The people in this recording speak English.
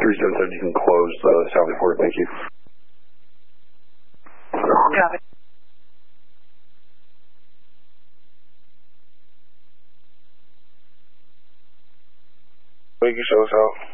377, you can close Sally Port. Thank you. Got it. We can show us out.